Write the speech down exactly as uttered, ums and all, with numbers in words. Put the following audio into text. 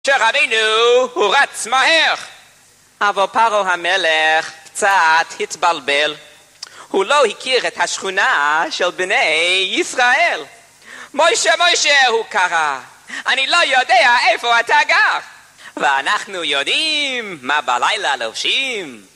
שרבינו הוא רץ מהר. אבל פרעה המלך קצת התבלבל. הוא לא הכיר את השכונה של בני ישראל. מוישה, מוישה, הוא קרא. אני לא יודע איפה אתה גר. ואנחנו יודעים מה בלילה לובשים.